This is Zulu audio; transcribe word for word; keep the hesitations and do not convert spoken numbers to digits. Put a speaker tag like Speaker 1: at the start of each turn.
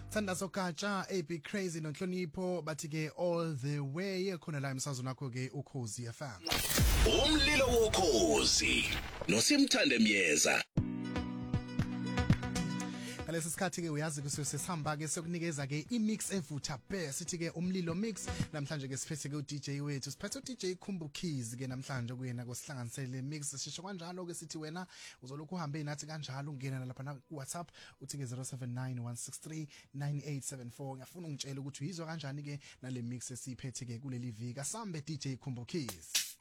Speaker 1: Thanda sogatsha A B Crazy noNhlonipho bathi ke all the way khona la emsazweni wakho ke uKhosi F M.
Speaker 2: Umlilo wokhozi noSimthande Myeza.
Speaker 1: Ngalesi sikhathi ke uyazi ukuthi sesihamba ke sokunikeza ke imix evutha best sithi ke umlilo mix namhlanje ke siphethe ke uD J wethu siphethe uD J Khumbukizi ke namhlanje kuyena kosihlanganisele mix sisho kanjalo ke sithi wena uzolokhu uhambe nathi kanjalo ungena lapha na WhatsApp uthi ke zero seven nine one six three nine eight seven four ngiyafuna ungitshela ukuthi uyizwa kanjani ke nale mix esiphethe ke kuleli viki asambe D J Khumbukizi.